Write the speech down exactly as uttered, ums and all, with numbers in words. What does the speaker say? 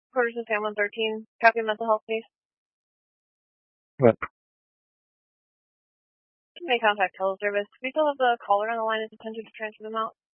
Quarters in San one thirteen. Copy mental health, please. What? May contact teleservice. We still have the caller on the line. Is attention to transfer them out?